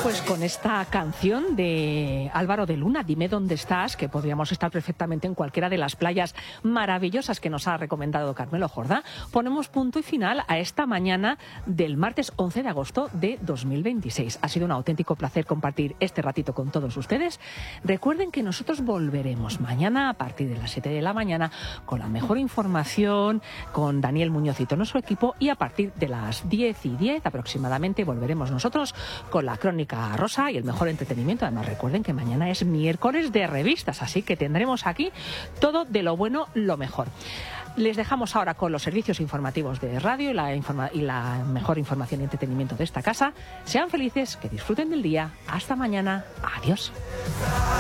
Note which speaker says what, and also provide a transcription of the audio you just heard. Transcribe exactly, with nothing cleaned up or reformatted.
Speaker 1: Pues con esta canción de Álvaro de Luna, Dime dónde estás, que podríamos estar perfectamente en cualquiera de las playas maravillosas que nos ha recomendado Carmelo Jordá, ponemos punto y final a esta mañana del martes once de agosto de dos mil veintiséis. Ha sido un auténtico placer compartir este ratito con todos ustedes. Recuerden que nosotros volveremos mañana a partir de las siete de la mañana con la mejor información, con Daniel Muñoz y todo nuestro equipo, y a partir de las diez y diez aproximadamente volveremos nosotros con la crónica rosa y el mejor entretenimiento. Además, recuerden que mañana es miércoles de revistas, así que tendremos aquí todo de lo bueno, lo mejor. Les dejamos ahora con los servicios informativos de radio y la, informa- y la mejor información y entretenimiento de esta casa. Sean felices, que disfruten del día. Hasta mañana. Adiós.